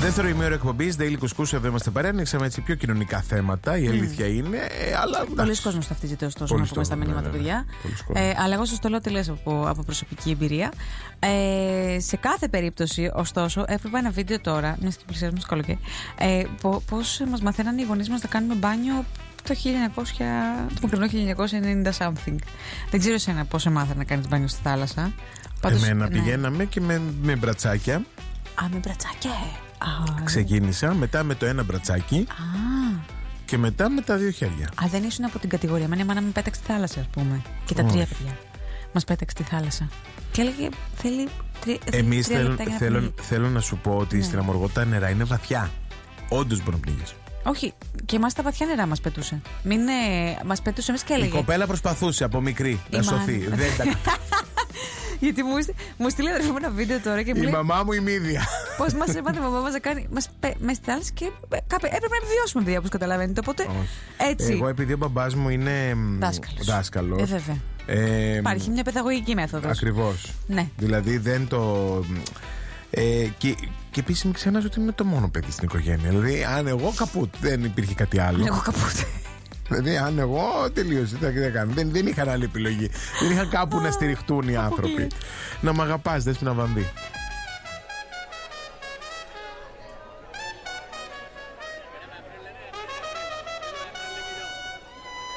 Δεύτερο ημέρο εκπομπής, Daily Κουσκούς, εδώ είμαστε παρέα. Ανοίξαμε έτσι πιο κοινωνικά θέματα, η αλήθεια είναι. Αλλά πολλοί κόσμος ταυτίζεται ωστόσο να πούμε στα μηνύματα, παιδιά. Αλλά εγώ σας το λέω τελείως από προσωπική εμπειρία. Σε κάθε περίπτωση, ωστόσο, έβλεπα ένα βίντεο τώρα, μιας και πλησιάζουμε στο καλοκαίρι, πώς μας μαθαίνανε οι γονείς μας να κάνουμε μπάνιο το μακρινό 1990 something. Δεν ξέρω εσένα πώς μάθανε να κάνεις μπάνιο στη θάλασσα. Εμένα πηγαίναμε και με μπρατσάκια. Με μπρατσάκια, Ξεκίνησα μετά με το ένα μπρατσάκι. Και μετά με τα δύο χέρια. Δεν ήσουν από την κατηγορία. Η μάνα με πέταξε στη θάλασσα, ας πούμε. Και τα τρία παιδιά μας πέταξε στη θάλασσα. Και έλεγε θέλει. Εμείς θέλω να σου πω ότι στην Αμοργό τα νερά είναι βαθιά. Όντως μπορεί να πνίγεις. Όχι, και εμάς τα βαθιά νερά μας πετούσε. Μας πετούσε εμείς και έλεγε. Η κοπέλα προσπαθούσε από μικρή να σωθεί. Δεν τα. Γιατί μου στείλει αδερφή μου ένα βίντεο τώρα και μου λέει. Η μαμά μου η μύδια. Πώς μας έβαλε η μαμά μας να κάνει. Μέσα στη θάλασσα και έπρεπε να βιώσουμε, παιδιά, όπως καταλαβαίνετε. Οπότε έτσι. Εγώ, επειδή ο μπαμπάς μου είναι δάσκαλος. Βέβαια. Υπάρχει μια παιδαγωγική μέθοδος. Ακριβώς. Ναι. Δηλαδή δεν το. Και επίσης μην ξεχνάς ότι είμαι το μόνο παιδί στην οικογένεια. Δηλαδή, αν εγώ καπούτ, δεν υπήρχε κάτι άλλο. Εγώ καπούτ. Δηλαδή, αν εγώ τελείωσε, δεν είχα άλλη επιλογή. Δεν είχα κάπου να στηριχτούν οι άνθρωποι. Να μ' αγαπάς, Δέσποινα Βαμβή.